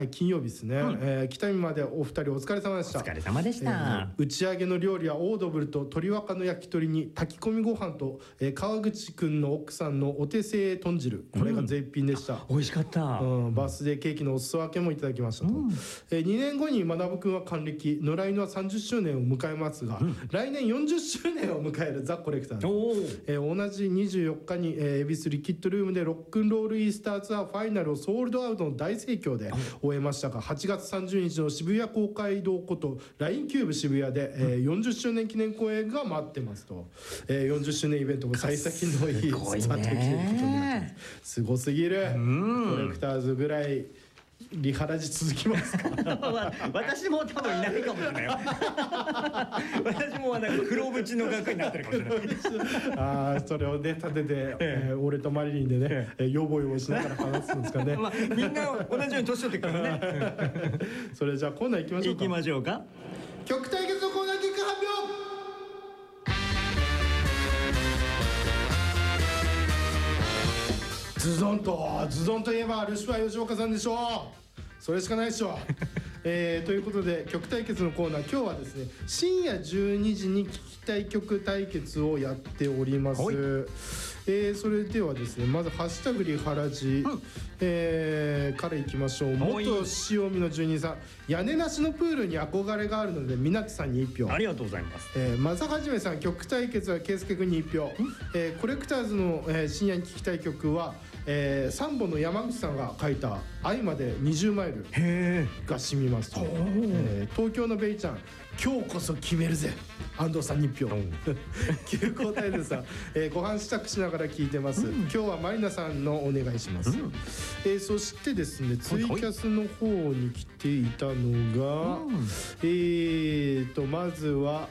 金曜日ですね、北見までお二人お疲れ様でした。 お疲れ様でした。 打ち上げの料理はオードブルと鶏若の焼き鳥に炊き込みご飯と、川口くんの奥さんのお手製豚汁、これが絶品でした。 美味しかった。 バースデーケーキのお裾分けもいただきましたと。2年後に学くんは還暦、野良犬は30周年を迎えますが、来年40周年を迎えるザ・コレクター、同じ24日に、恵比寿リキッドルームでロックンロールイースターツアーファイナルをソールドアウトの大盛況で終えましたが、8月30日の渋谷公会堂ことラインキューブ渋谷で、40周年記念公演が待ってますと、40周年イベントも幸先のいいスタートを切ることになってます。すごすぎる。コレクターズぐらいリハラジ続きますか？ 私も多分いないかもしれないよ。私もなんか黒縁の額になってるかもしれない。 それをね立てて、俺とマリリンでね、ヨボヨボしながら話すんですかね。 みんな同じように年取ってくるね。 それじゃあコーナー行きましょうか。 行きましょうか。 曲対決のコーナー結果発表。ズドンといえばルシファー吉岡さんでしょう。それしかないでしょう。ということで曲対決のコーナー、今日はですね深夜12時に聴きたい曲対決をやっております。それではですね、まずハッシュタグリハラジ、からいきましょう。元塩見の住人さん、屋根なしのプールに憧れがあるのでみなつさんに1票。 ありがとうございます。 まさはじめさん、曲対決は圭介君に1票。コレクターズの、深夜に聴きたい曲はサンボの山口さんが書いた「愛まで20マイル」が染みますと。東京のベイちゃん、今日こそ決めるぜ、安藤さんに1票。急行タイルさん、ご飯支度しながら聞いてます、今日はマリナさんのお願いします。そしてですね、ツイキャスの方に来ていたのが、まずは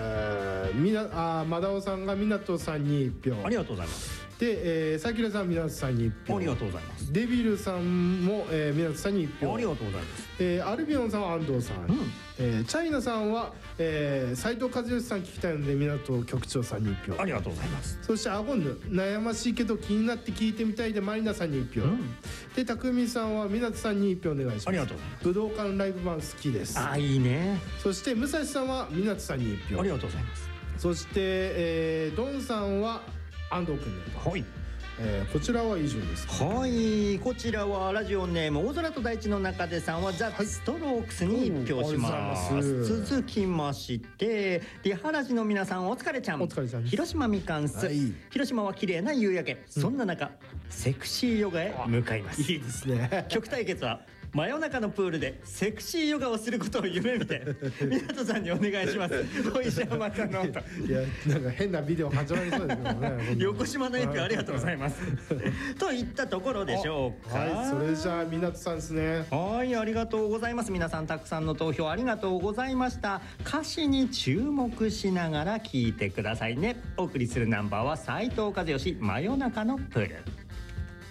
マダオさんが湊さんに1票。 ありがとうございます。 で、サキラさん、湊さんに1票。 ありがとうございます。 デビルさんも、湊さんに1票。 ありがとうございます。 アルビオンさんは安藤さん、チャイナさんは、斉藤和義さん聞きたいので湊局長さんに1票。 ありがとうございます。 そしてアゴンヌ、悩ましいけど気になって聞いてみたいでマリナさんに1票。で、匠さんは湊さんに1票お願いします。 ありがとうございます。 武道館ライブ版好きです。 いいね。 そして武蔵さんは湊さんに1票。 ありがとうございます。 そして、ドンさんは安藤君で。 はい。 こちらは以上ですか。 はい、こちらはラジオネーム大空と大地の中でさんはザ・ストロークスに1票します。続きましてリハラジの皆さん、お疲れちゃん。広島みかんす、広島は綺麗な夕焼け、そんな中セクシーヨガへ向かいます。 いいですね。 曲対決は真夜中のプールでセクシーヨガをすることを夢見て湊さんにお願いします。おいしゃまたの音。 いや、なんか変なビデオ始まりそうですけどね。 横島の1票ありがとうございます。といったところでしょうか。 はい、それじゃあ湊さんですね。 はい、ありがとうございます。皆さんたくさんの投票ありがとうございました。歌詞に注目しながら聞いてくださいね。お送りするナンバーは斉藤和義、真夜中のプール。